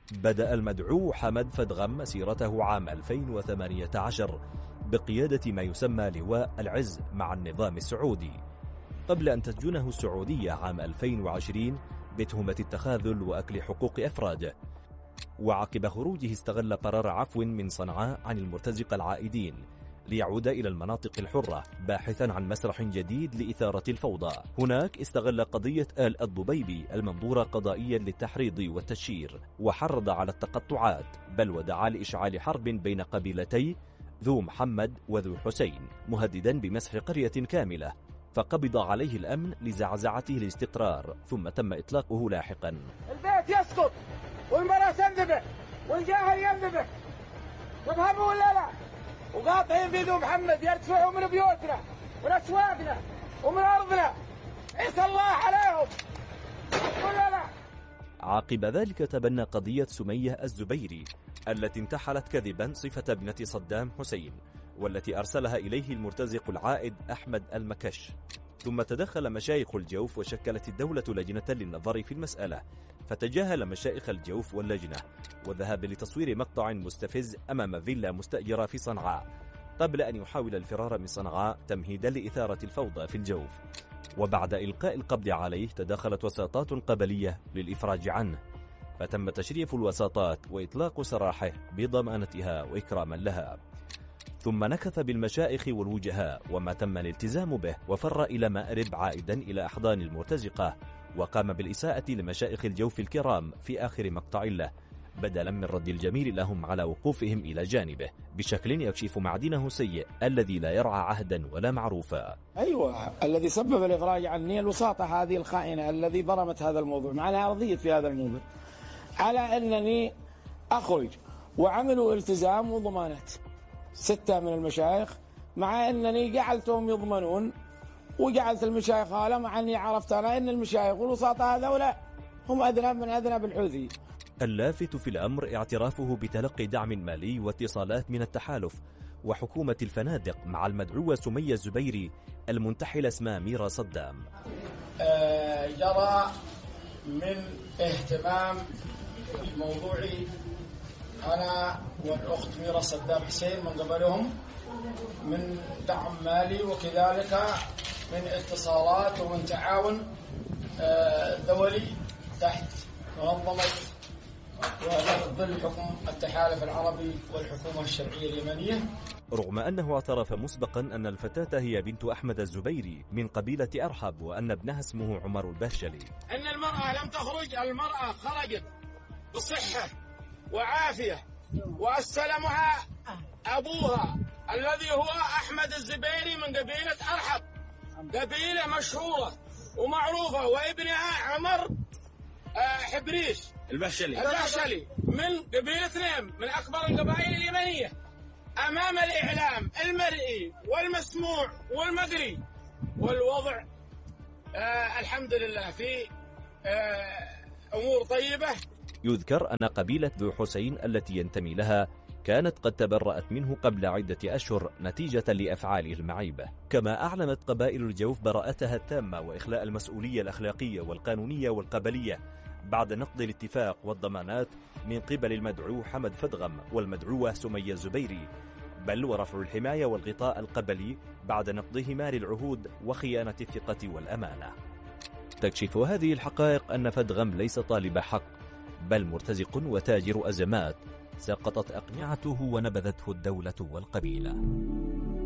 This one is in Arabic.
بدأ المدعو حمد فدغم مسيرته عام 2018 بقيادة ما يسمى لواء العز مع النظام السعودي، قبل أن تسجنه السعودية عام 2020 بتهمة التخاذل وأكل حقوق أفراده. وعقب خروجه استغل قرار عفو من صنعاء عن المرتزقة العائدين ليعود إلى المناطق الحرة باحثا عن مسرح جديد لإثارة الفوضى. هناك استغل قضية آل الضبيبي المنظورة قضائيا للتحريض والتشهير، وحرض على التقطعات، بل ودعا لإشعال حرب بين قبيلتي ذو محمد وذو حسين، مهددا بمسح قرية كاملة، فقبض عليه الأمن لزعزعته الاستقرار، ثم تم إطلاقه لاحقا. البيت يسقط والمرأة تنذبح والجاهل ينذبح، تفهموا ولا لا؟ وقاطعين في ذو محمد يرتفعوا من بيوتنا ومن أسواقنا ومن أرضنا، عسى الله عليهم ولا لا؟ عقب ذلك تبنى قضية سمية الزبيري التي انتحلت كذبا صفة ابنة صدام حسين، والتي أرسلها إليه المرتزق العائد أحمد المكش. ثم تدخل مشايخ الجوف وشكلت الدولة لجنة للنظر في المسألة، فتجاهل مشايخ الجوف واللجنة وذهب لتصوير مقطع مستفز أمام فيلا مستأجرة في صنعاء قبل أن يحاول الفرار من صنعاء تمهيدا لإثارة الفوضى في الجوف. وبعد إلقاء القبض عليه تدخلت وساطات قبلية للإفراج عنه، فتم تشريف الوساطات وإطلاق سراحه بضمانتها وإكراما لها. ثم نكث بالمشايخ والوجهاء وما تم الالتزام به، وفر إلى مأرب عائدا إلى أحضان المرتزقة، وقام بالإساءة لمشايخ الجوف الكرام في آخر مقطع له، بدلا من رد الجميل لهم على وقوفهم إلى جانبه بشكل يكشف معدنه سيء الذي لا يرعى عهدا ولا معروفا. أيوة، الذي سبب الإفراج عني الوساطة هذه الخائنة الذي برمت هذا الموضوع، معنا أرضية في هذا الموضوع، على أنني أخرج وعملوا التزام وضمانات 6 من المشايخ، مع أنني جعلتهم يضمنون وجعلت المشايخ هذا، مع أني عرفت أنا أن المشايخ والوساطة هذولا هم أدنى من أدنى بالحوثي. اللافت في الأمر اعترافه بتلقي دعم مالي واتصالات من التحالف وحكومة الفنادق مع المدعوة سمية الزبيري المنتحلة اسمها ميرا صدام. جرى من اهتمام موضوعي أنا والأخت ميرا صدام حسين من قبلهم من دعم مالي، وكذلك من اتصالات ومن تعاون دولي تحت منظمة وتحت ظل حكم التحالف العربي والحكومة الشرعية اليمنية. رغم أنه اعترف مسبقا أن الفتاة هي بنت أحمد الزبيري من قبيلة أرحب، وأن ابنها اسمه عمر البهشلي. أن المرأة لم تخرج، المرأة خرجت بصحة وعافية، واستلمها أبوها الذي هو أحمد الزبيري من قبيلة أرحب، قبيلة مشهورة ومعروفة، وابنها عمر حبريش البهشلي من قبيلة نيم من أكبر القبائل اليمنية. أمام الإعلام المرئي والمسموع والمدري، والوضع الحمد لله في أمور طيبة. يذكر أن قبيلة ذو حسين التي ينتمي لها كانت قد تبرأت منه قبل عدة أشهر نتيجة لأفعاله المعيبة، كما أعلنت قبائل الجوف براءتها التامة وإخلاء المسؤولية الأخلاقية والقانونية والقبلية بعد نقض الاتفاق والضمانات من قبل المدعو حمد فدغم والمدعوة سمية الزبيري، بل ورفع الحماية والغطاء القبلي بعد نقضهما للعهود وخيانة الثقة والأمانة. تكشف هذه الحقائق أن فدغم ليس طالب حق، بل مرتزق وتاجر أزمات سقطت أقنعته ونبذته الدولة والقبيلة.